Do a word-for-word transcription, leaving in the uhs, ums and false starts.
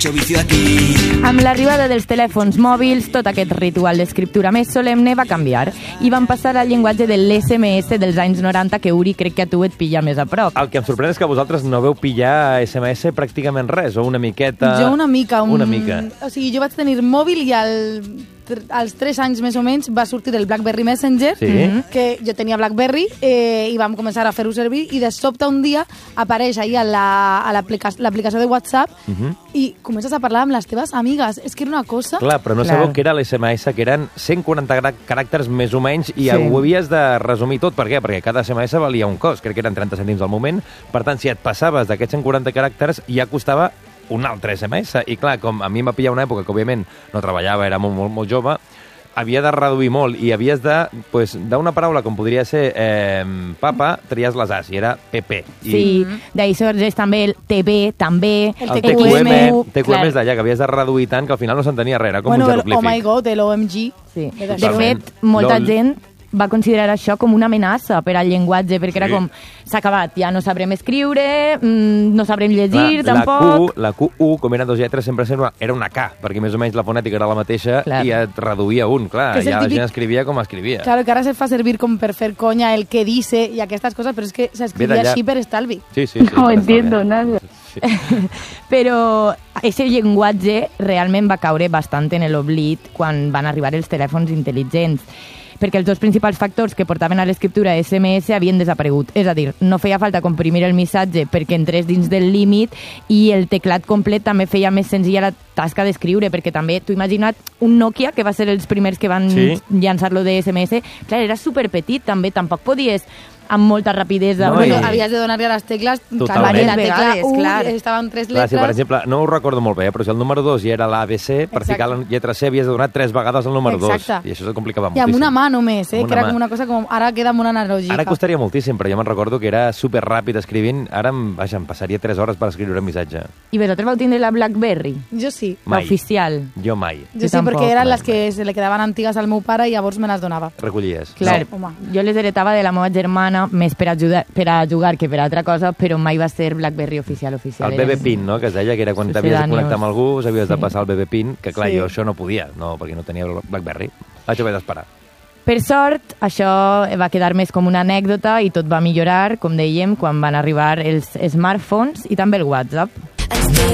Amb l'arribada dels telèfons mòbils, tot aquest ritual d'escriptura més solemne va canviar i van passar al llenguatge de l'S M S dels anys noranta, que Uri crec que a tu et pilla més a prop. El que em sorprèn és que vosaltres no veu pillar S M S pràcticament res, o una miqueta... Jo una mica. Un... Una mica. O sigui, jo vaig tenir mòbil i al... als tres anys més o menys va sortir el BlackBerry Messenger, sí? que jo tenia BlackBerry, eh, i vam començar a fer-ho servir, i de sobte un dia apareix ahí a l'aplicació la, de WhatsApp uh -huh. i comences a parlar amb les teves amigues. És que era una cosa... Clar, però no Clar. sabeu que era l'S M S, que eren cent quaranta caràcters més o menys, i sí. ho havies de resumir tot. Per què? Perquè cada S M S valia un cost, crec que eren trenta cèntims al moment. Per tant, si et passaves d'aquests cent quaranta caràcters, ja costava un altre S M S. I clar, com a mi em va pillar una època que, òbviament, no treballava, era molt, molt, molt jove, havia de reduir molt i havies de, pues, d'una paraula com podria ser eh, papa, tries les As, i era P P. I... Sí, d'ahir sorgeix també el T B, també, el el T Q M. T Q M és d'allà, que havies de reduir tant que al final no s'entenia res, era com bueno, un jeroglífic. Oh my god, el O M G. Sí. De Totalment. fet, molta Lol. gent va considerar això com una amenaça per al llenguatge, perquè sí. era com, s'ha acabat, ja no sabrem escriure, mmm, no sabrem llegir, la, tampoc... La Q, la Q U, com eren dos lletres, sempre era una K, perquè més o menys la fonètica era la mateixa, clar. I et reduïa un, clar, ja la gent escrivia com escrivia. Claro, que ara se fa servir com per fer conya el que dice i aquestes coses, però és que s'escrivia així per estalvi. Sí, sí, sí. No entiendo nada. Sí. Però aquest llenguatge realment va caure bastant en l'oblit quan van arribar els telèfons intel·ligents, perquè els dos principals factors que portaven a l'escriptura S M S havien desaparegut. És a dir, no feia falta comprimir el missatge perquè entrés dins del límit, i el teclat complet també feia més senzilla la tasca d'escriure, perquè també, tu imagina't un Nokia, que va ser els primers que van sí. llançar-lo de S M S, clar, era superpetit també, tampoc podies amb molta rapidesa. No, bueno, i... havies de donar-li a les tecles, Totalment. la tecla vegades, U, clar. estaven tres Clar, lletres... si, per exemple, no ho recordo molt bé, però si el número dos ja era l'A B C, per Exacte. ficar la lletra C havies de donar tres vegades el número dos. Exacte. I això se complicava I moltíssim. amb una mà només, eh? Que era mà. com una cosa com... Ara queda amb una analogia. Ara costaria moltíssim, però jo me'n recordo que era super ràpid escrivint. Ara, em, vaja, em passaria tres hores per escriure un missatge. I vosaltres vau tindre la BlackBerry? Jo sí. Mai. L'oficial? Jo mai. Jo sí, tampoc, perquè eren mai, les que se li quedaven antigues al meu pare i llavors me les donava. Recollies? Clar, No. jo les heretava de la meva germana, més per, ajudar, per a jugar que per altra cosa, però mai va ser BlackBerry oficial. oficial. El B B Pin, no?, que es deia que era quan t'havies de connectar amb algú, havies sí. de passar el B B Pin, que clar, Sí. jo això no podia, no, perquè no tenia BlackBerry. Vaig haver d'esperar. Per sort, això va quedar més com una anècdota i tot va millorar, com dèiem, quan van arribar els smartphones i també el WhatsApp.